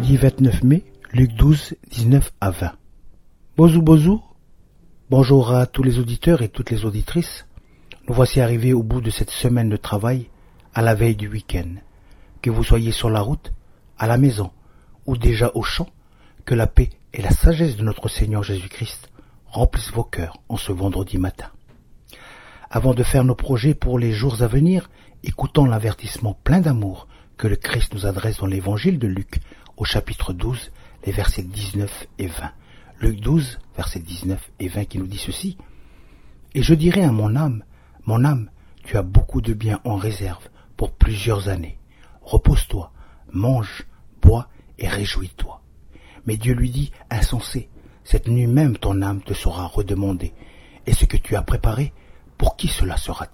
Vendredi 29 mai, Luc 12, 19 à 20. Bozou, bonjour à tous les auditeurs et toutes les auditrices. Nous voici arrivés au bout de cette semaine de travail, à la veille du week-end. Que vous soyez sur la route, à la maison ou déjà au champ, que la paix et la sagesse de notre Seigneur Jésus-Christ remplissent vos cœurs en ce vendredi matin. Avant de faire nos projets pour les jours à venir, écoutons l'avertissement plein d'amour que le Christ nous adresse dans l'évangile de Luc, au chapitre 12, les versets 19 et 20. Luc 12, versets 19 et 20 qui nous dit ceci. « Et je dirai à mon âme, tu as beaucoup de biens en réserve pour plusieurs années. Repose-toi, mange, bois et réjouis-toi. » Mais Dieu lui dit, « Insensé, cette nuit même ton âme te sera redemandée. Et ce que tu as préparé, pour qui cela sera-t-il »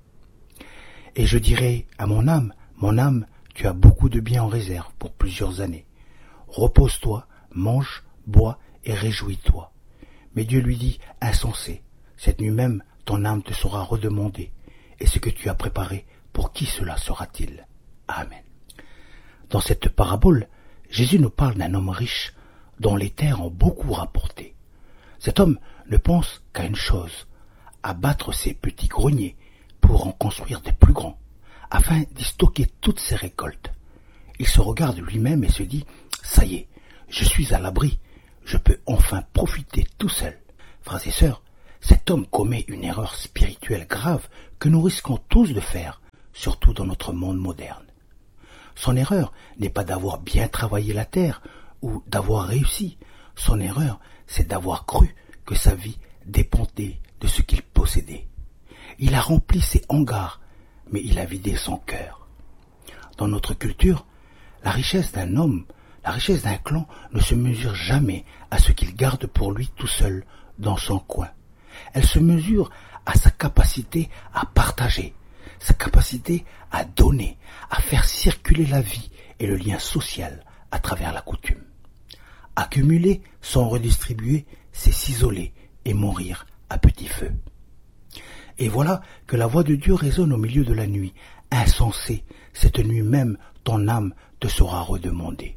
Et je dirai à mon âme, tu as beaucoup de biens en réserve pour plusieurs années. Repose-toi, mange, bois et réjouis-toi. Mais Dieu lui dit, insensé, cette nuit même ton âme te sera redemandée. Et ce que tu as préparé, pour qui cela sera-t-il ? Amen. Dans cette parabole, Jésus nous parle d'un homme riche dont les terres ont beaucoup rapporté. Cet homme ne pense qu'à une chose, abattre ses petits greniers pour en construire des plus grands, afin d'y stocker toutes ses récoltes. Il se regarde lui-même et se dit, ça y est, je suis à l'abri, je peux enfin profiter tout seul. Frères et sœurs, cet homme commet une erreur spirituelle grave que nous risquons tous de faire, surtout dans notre monde moderne. Son erreur n'est pas d'avoir bien travaillé la terre ou d'avoir réussi. Son erreur, c'est d'avoir cru que sa vie dépendait de ce qu'il possédait. Il a rempli ses hangars, mais il a vidé son cœur. Dans notre culture, la richesse d'un homme, la richesse d'un clan ne se mesure jamais à ce qu'il garde pour lui tout seul dans son coin. Elle se mesure à sa capacité à partager, sa capacité à donner, à faire circuler la vie et le lien social à travers la coutume. Accumuler sans redistribuer, c'est s'isoler et mourir à petit feu. Et voilà que la voix de Dieu résonne au milieu de la nuit. Insensé, cette nuit même, ton âme te sera redemandée.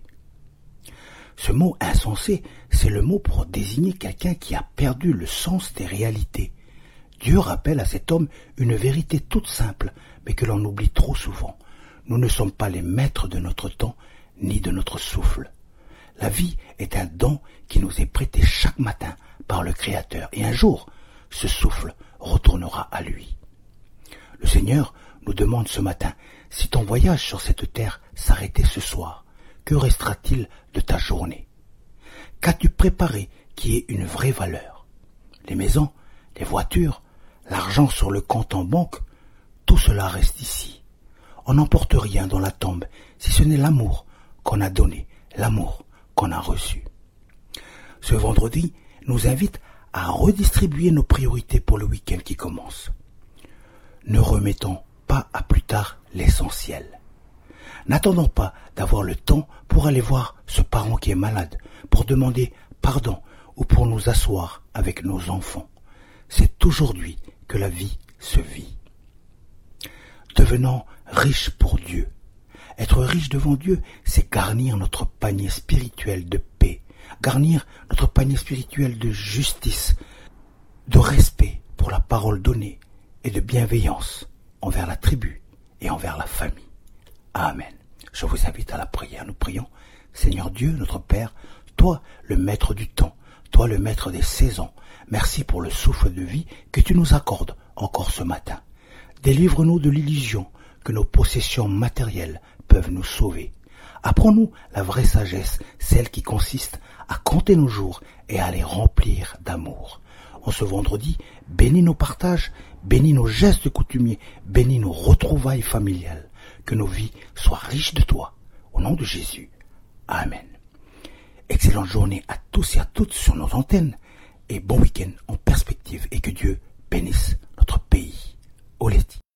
Ce mot insensé, c'est le mot pour désigner quelqu'un qui a perdu le sens des réalités. Dieu rappelle à cet homme une vérité toute simple, mais que l'on oublie trop souvent. Nous ne sommes pas les maîtres de notre temps, ni de notre souffle. La vie est un don qui nous est prêté chaque matin par le Créateur. Et un jour, ce souffle retournera à lui. Le Seigneur nous demande ce matin, si ton voyage sur cette terre s'arrêtait ce soir, que restera-t-il de ta journée ? Qu'as-tu préparé qui ait une vraie valeur ? Les maisons, les voitures, l'argent sur le compte en banque, tout cela reste ici. On n'emporte rien dans la tombe, si ce n'est l'amour qu'on a donné, l'amour qu'on a reçu. Ce vendredi nous invite à redistribuer nos priorités pour le week-end qui commence. Ne remettons pas à plus tard l'essentiel. N'attendons pas d'avoir le temps pour aller voir ce parent qui est malade, pour demander pardon ou pour nous asseoir avec nos enfants. C'est aujourd'hui que la vie se vit. Devenons riches pour Dieu. Être riche devant Dieu, c'est garnir notre panier spirituel de paix, garnir notre panier spirituel de justice, de respect pour la parole donnée et de bienveillance envers la tribu et envers la famille. Amen. Je vous invite à la prière. Nous prions. Seigneur Dieu, notre Père, toi le maître du temps, toi le maître des saisons, merci pour le souffle de vie que tu nous accordes encore ce matin. Délivre-nous de l'illusion que nos possessions matérielles peuvent nous sauver. Apprends-nous la vraie sagesse, celle qui consiste à compter nos jours et à les remplir d'amour. En ce vendredi, bénis nos partages, bénis nos gestes coutumiers, bénis nos retrouvailles familiales. Que nos vies soient riches de toi. Au nom de Jésus. Amen. Excellente journée à tous et à toutes sur nos antennes et bon week-end en perspective et que Dieu bénisse notre pays. Oleti.